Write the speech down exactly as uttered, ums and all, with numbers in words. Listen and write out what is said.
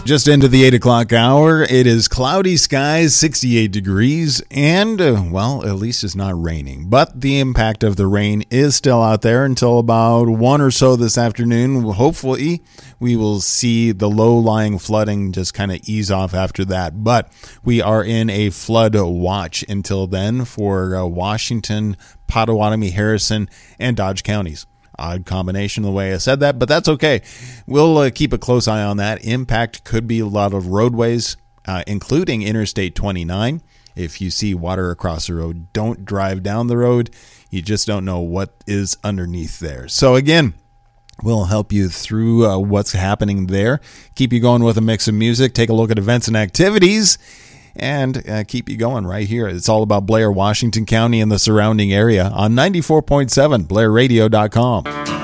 Just into the eight o'clock hour. It is cloudy skies, sixty-eight degrees, and, uh, well, at least it's not raining. But the impact of the rain is still out there until about one or so this afternoon. Hopefully, we will see the low-lying flooding just kind of ease off after that. But we are in a flood watch until then for uh, Washington, Potawatomi, Harrison, and Dodge counties. Odd combination the way I said that, but that's okay. We'll uh, keep a close eye on that. Impact could be a lot of roadways, uh, including Interstate twenty-nine. If you see water across the road, don't drive down the road. You just don't know what is underneath there. So again, we'll help you through uh, what's happening there. Keep you going with a mix of music. Take a look at events and activities. And uh, keep you going right here. It's all about Blair, Washington County, and the surrounding area on ninety-four point seven, blair radio dot com.